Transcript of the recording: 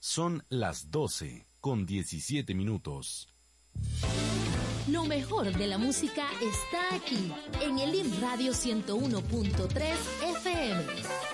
Son las 12:17. Lo mejor de la música está aquí, en el Hit Radio 101.3 FM.